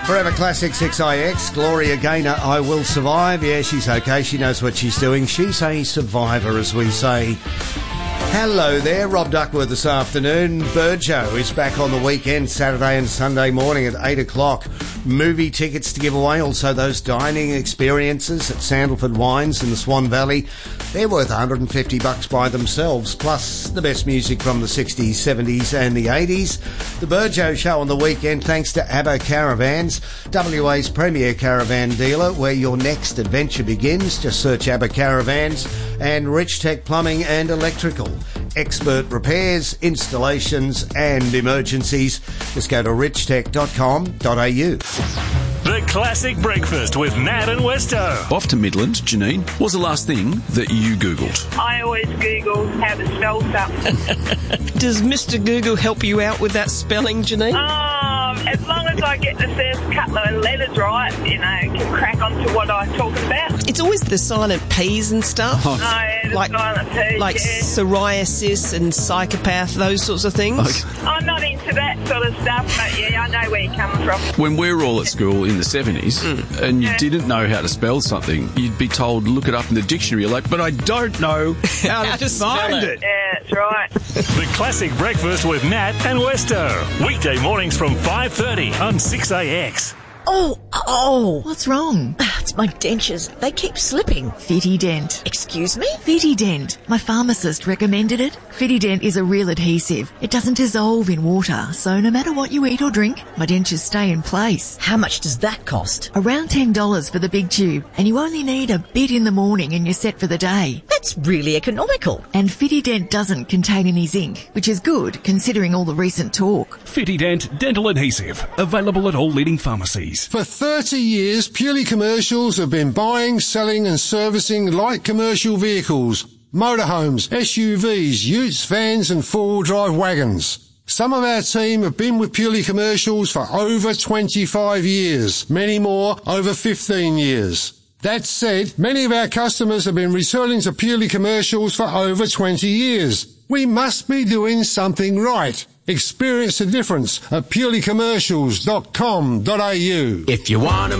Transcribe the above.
Forever Classic 6IX, Gloria Gaynor, I Will Survive. Yeah, she's okay. She knows what she's doing. She's a survivor, as we say. Hello there, Rob Duckworth this afternoon. Burjo is back on the weekend, Saturday and Sunday morning at 8 o'clock. Movie tickets to give away, also those dining experiences at Sandalford Wines in the Swan Valley. They're worth $150 by themselves, plus the best music from the 60s, 70s and the 80s. The Burjo show on the weekend, thanks to ABBA Caravans, WA's premier caravan dealer, where your next adventure begins. Just search ABBA Caravans. And Rich Tech Plumbing and Electrical. Expert repairs, installations and emergencies. Just go to richtech.com.au. The Classic Breakfast with Nat and Westo. Off to Midland, Janine. What was the last thing that you Googled? I always Google how to spell something. Does Mr. Google help you out with that spelling, Janine? As long as I get the first couple of letters right, can crack on to what I'm talking about. It's always the silent P's and stuff. Oh, yeah, the silent P's, like psoriasis and psychopath, those sorts of things. Okay. I'm not into that sort of stuff, but yeah, I know where you're coming from. When we were all at school in the 70s and you didn't know how to spell something, you'd be told, look it up in the dictionary. You're like, but I don't know how to find it. Yeah, that's right. The Classic Breakfast with Nat and Westo. Weekday mornings from 5:30 on 6AX. Oh, What's wrong? it's my dentures. They keep slipping. Fitident. Excuse me? Fitident. My pharmacist recommended it. Fitident is a real adhesive. It doesn't dissolve in water, so no matter what you eat or drink, my dentures stay in place. How much does that cost? Around $10 for the big tube, and you only need a bit in the morning and you're set for the day. That's really economical. And Fitident doesn't contain any zinc, which is good considering all the recent talk. Fitident Dental Adhesive. Available at all leading pharmacies. For 30 years, Purely Commercials have been buying, selling and servicing light commercial vehicles, motorhomes, SUVs, utes, vans and four-wheel drive wagons. Some of our team have been with Purely Commercials for over 25 years, many more over 15 years. That said, many of our customers have been returning to Purely Commercials for over 20 years. We must be doing something right. Experience the difference at purelycommercials.com.au. If you want to